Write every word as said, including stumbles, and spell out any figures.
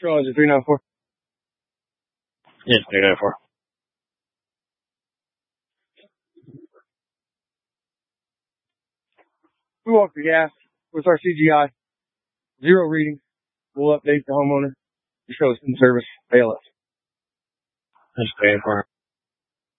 Charlie, three nine four. Yes, three nine four. We walk the gas with our C G I. Zero readings. We'll update the homeowner to show us in service. Bail us. Yes, three nine four.